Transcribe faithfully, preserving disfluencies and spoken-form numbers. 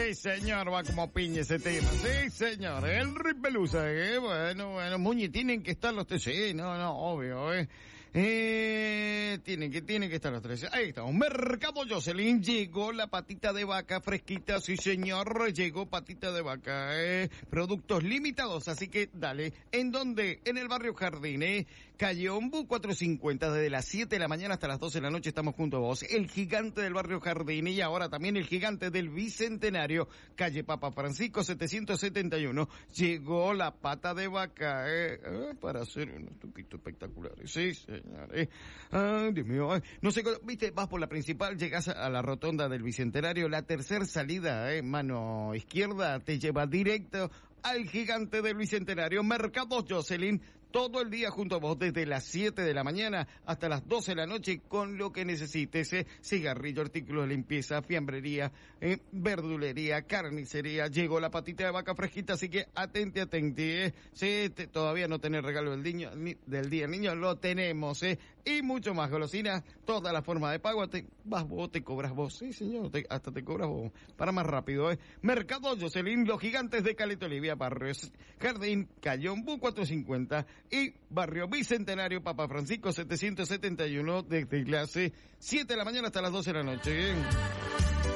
Sí, señor, va como piña ese tema. Sí, señor. El Ripelusa, eh. Bueno, bueno, Muñi, tienen que estar los tres. Sí, no, no, obvio, eh. Eh, tienen que, tienen que estar los tres. Ahí estamos. Mercado Jocelyn, llegó la patita de vaca fresquita, sí señor, llegó patita de vaca, eh. Productos limitados, así que dale. ¿En dónde? En el barrio Jardín, eh. Calle Ombú cuatrocientos cincuenta, desde las siete de la mañana hasta las doce de la noche estamos junto a vos. El gigante del barrio Jardín y ahora también el gigante del Bicentenario, calle Papa Francisco setecientos setenta y uno. Llegó la pata de vaca, eh, eh para hacer unos tuquitos espectaculares. Sí, señor, eh. Ay, Dios mío, ay. No sé, viste, vas por la principal, llegas a la rotonda del Bicentenario, la tercera salida, eh, mano izquierda, te lleva directo al gigante del Bicentenario, Mercados Jocelyn, todo el día junto a vos, desde las siete de la mañana hasta las doce de la noche, con lo que necesites, eh, cigarrillo, artículos de limpieza, fiambrería, eh, verdulería, carnicería. Llegó la patita de vaca fresquita, así que atente, atente, eh. Si te, todavía no tenés regalo del, niño, ni, del día niño, lo tenemos, eh. Y mucho más, golosinas, todas las formas de pago, te vas vos, te cobras vos, sí señor, te, hasta te cobras vos, para más rápido, eh. Mercado Jocelyn, los gigantes de Caleta Olivia, Barrios Jardín, Calle Ombú cuatrocientos cincuenta y Barrio Bicentenario, Papa Francisco setecientos setenta y uno, desde clase siete de la mañana hasta las doce de la noche.